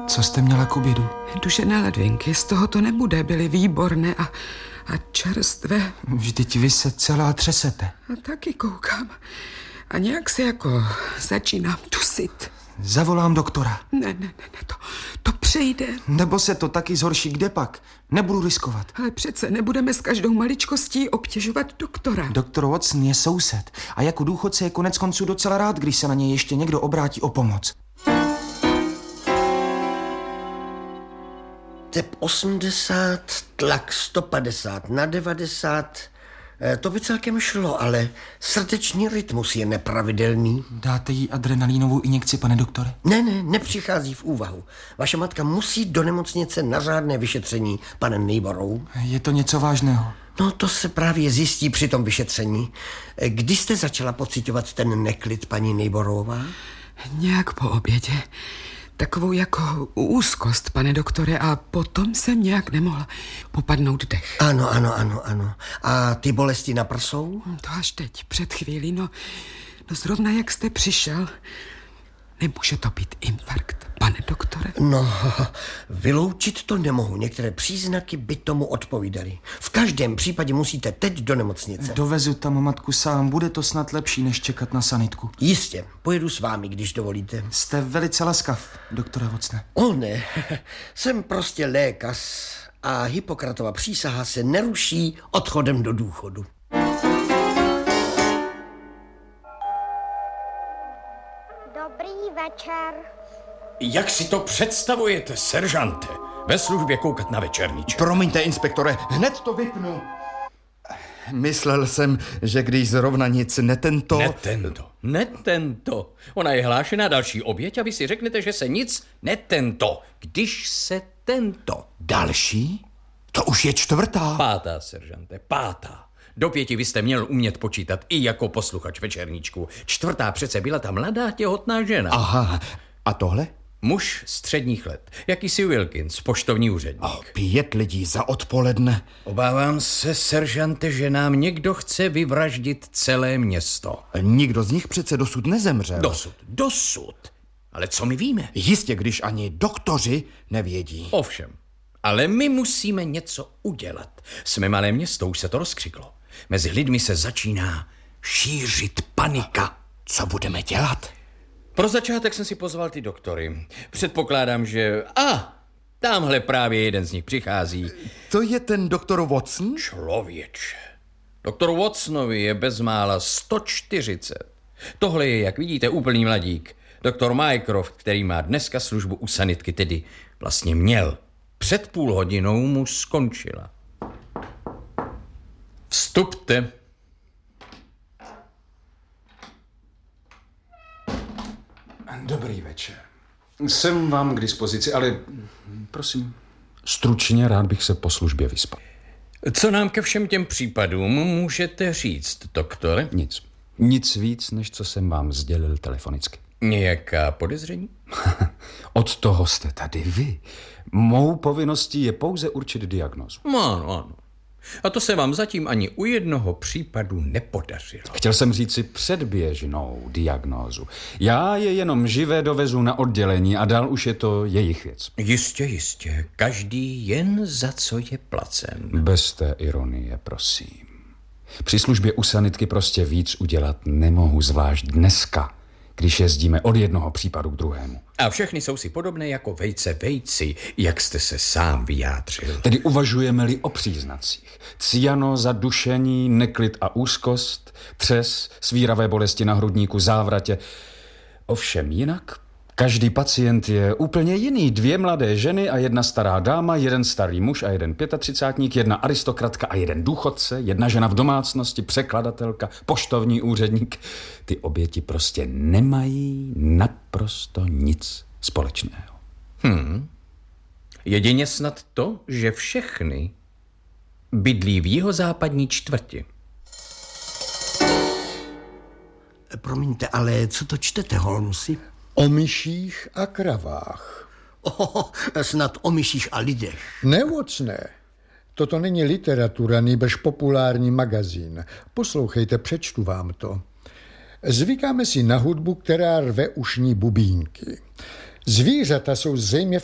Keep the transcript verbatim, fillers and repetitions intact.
Co jste měla k obědu? Dušené ledvinky, z toho to nebude, byly výborné a, a čerstvé. Vždyť vy se celá třesete. A taky koukám. A nějak se jako začínám dusit. Zavolám doktora. Ne, ne, ne, ne, to, to přejde. Nebo se to taky zhorší, kde pak? Nebudu riskovat. Ale přece nebudeme s každou maličkostí obtěžovat doktora. Doktor Watson je soused a jako důchodce je konec konců docela rád, když se na něj ještě někdo obrátí o pomoc. Tep osmdesát, tlak sto padesát na devadesát. To by celkem šlo, ale srdeční rytmus je nepravidelný. Dáte jí adrenalínovou injekci, pane doktore? Ne, ne, nepřichází v úvahu. Vaše matka musí do nemocnice na řádné vyšetření, pane Neighborough. Je to něco vážného? No, to se právě zjistí při tom vyšetření. Kdy jste začala pociťovat ten neklid, paní Neighboroughová? Nějak po obědě. Takovou jako úzkost, pane doktore, a potom jsem nějak nemohla popadnout dech. Ano, ano, ano, ano. A ty bolesti na prsou? To až teď, před chvílí, no, no zrovna jak jste přišel. Nemůže to být infarkt, pane doktore? No, vyloučit to nemohu. Některé příznaky by tomu odpovídaly. V každém případě musíte teď do nemocnice. Dovezu tam matku sám. Bude to snad lepší, než čekat na sanitku. Jistě, pojedu s vámi, když dovolíte. Jste velice laskav, doktore Watsone. O ne, jsem prostě lékař a Hippokratova přísaha se neruší odchodem do důchodu. Dobrý večer. Jak si to představujete, seržante? Ve službě koukat na večerníček. Promiňte, inspektore, hned to vypnu. Myslel jsem, že když zrovna nic netento... Netento, netento. Ona je hlášená další oběť a vy si řeknete, že se nic netento. Když se tento. Další? To už je čtvrtá. Pátá, seržante, pátá. Do pěti vy jste měl umět počítat i jako posluchač večerníčku. Čtvrtá přece byla ta mladá těhotná žena. Aha, a tohle? Muž středních let, jakýsi Wilkins, poštovní úředník. Oh, pět lidí za odpoledne. Obávám se, seržante, že nám někdo chce vyvraždit celé město. Nikdo z nich přece dosud nezemřel. Dosud, dosud. Ale co my víme? Jistě, když ani doktoři nevědí. Ovšem, ale my musíme něco udělat. Jsme malé město, už se to rozkřiklo. Mezi lidmi se začíná šířit panika. Co budeme dělat? Pro začátek jsem si pozval ty doktory. Předpokládám, že... A, tamhle právě jeden z nich přichází. To je ten doktor Watson? Člověče. Doktor Watsonovi je bezmála sto čtyřicet. Tohle je, jak vidíte, úplný mladík. Doktor Mycroft, který má dneska službu u sanitky, tedy vlastně měl. Před půl hodinou mu skončila. Vstupte. Dobrý večer. Jsem vám k dispozici, ale prosím, stručně rád bych se po službě vyspal. Co nám ke všem těm případům můžete říct, doktore? Nic. Nic víc, než co jsem vám sdělil telefonicky. Nějaká podezření? Od toho jste tady vy. Mou povinností je pouze určit diagnózu. Ano, ano. A to se vám zatím ani u jednoho případu nepodařilo. Chtěl jsem říci předběžnou diagnózu. Já je jenom živé dovezu na oddělení a dál už je to jejich věc. Jistě, jistě. Každý jen za co je placen. Bez té ironie, prosím. Při službě u sanitky prostě víc udělat nemohu, zvlášť dneska, když jezdíme od jednoho případu k druhému. A všechny jsou si podobné jako vejce vejci, jak jste se sám vyjádřil. Tedy uvažujeme-li o příznacích. Cyanoza, dušení, neklid a úzkost, třes, svíravé bolesti na hrudníku, závratě. Ovšem jinak, každý pacient je úplně jiný. Dvě mladé ženy a jedna stará dáma, jeden starý muž a jeden pětatřicátník, jedna aristokratka a jeden důchodce, jedna žena v domácnosti, překladatelka, poštovní úředník. Ty oběti prostě nemají naprosto nic společného. Hmm. Jedině snad to, že všechny bydlí v jihozápadní čtvrti. Promiňte, ale co to čtete, Holmesi? O myších a kravách. Oh, snad o myších a lidech. Nevocné. Toto není literatura, nýbrž populární magazín. Poslouchejte, přečtu vám to. Zvykáme si na hudbu, která rve ušní bubínky. Zvířata jsou zřejmě v